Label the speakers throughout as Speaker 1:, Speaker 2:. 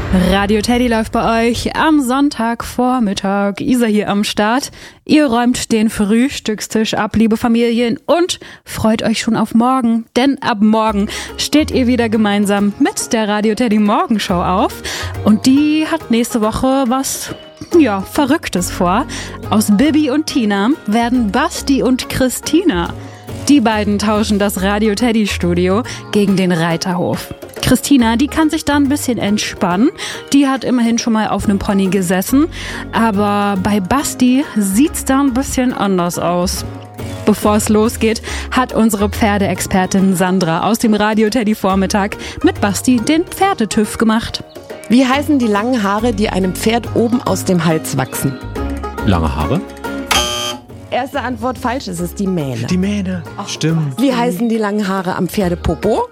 Speaker 1: Radio Teddy läuft bei euch am Sonntagvormittag. Isa hier am Start. Ihr räumt den Frühstückstisch ab, liebe Familien, und freut euch schon auf morgen. Denn ab morgen steht ihr wieder gemeinsam mit der Radio Teddy Morgenshow auf. Und die hat nächste Woche was, Verrücktes vor. Aus Bibi und Tina werden Basti und Christina. Die beiden tauschen das Radio Teddy Studio gegen den Reiterhof. Christina, die kann sich da ein bisschen entspannen. Die hat immerhin schon mal auf einem Pony gesessen. Aber bei Basti sieht's da ein bisschen anders aus. Bevor es losgeht, hat unsere Pferdeexpertin Sandra aus dem Radio Teddy Vormittag mit Basti den Pferdetüff gemacht.
Speaker 2: Wie heißen die langen Haare, die einem Pferd oben aus dem Hals wachsen?
Speaker 3: Lange Haare?
Speaker 2: Erste Antwort falsch, es ist die Mähne.
Speaker 3: Die Mähne, stimmt.
Speaker 2: Wie heißen die langen Haare am Pferdepopo?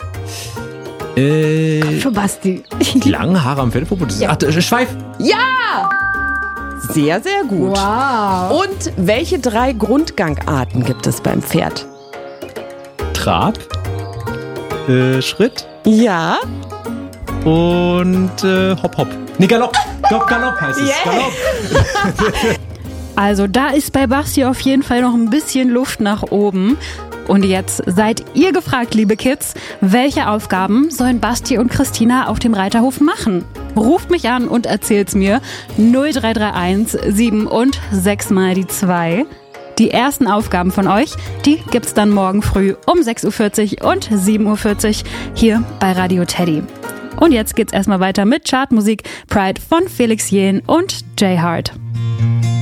Speaker 1: Für Basti.
Speaker 3: Die langen Haare am Pferdepopo? Schweif.
Speaker 2: Ja! Sehr, sehr gut.
Speaker 1: Wow.
Speaker 2: Und welche 3 Grundgangarten gibt es beim Pferd?
Speaker 3: Trab, Schritt
Speaker 2: Ja.
Speaker 3: und Hopp, Hopp. Nee, Galopp. Galopp heißt es.
Speaker 2: Yeah.
Speaker 3: Galopp.
Speaker 1: Also da ist bei Basti auf jeden Fall noch ein bisschen Luft nach oben. Und jetzt seid ihr gefragt, liebe Kids, welche Aufgaben sollen Basti und Christina auf dem Reiterhof machen? Ruft mich an und erzählt's mir. 0331 7 und 6 mal die 2. Die ersten Aufgaben von euch, die gibt's dann morgen früh um 6.40 Uhr und 7.40 Uhr hier bei Radio Teddy. Und jetzt geht's erstmal weiter mit Chartmusik Pride von Felix Jähn und Jay Hart.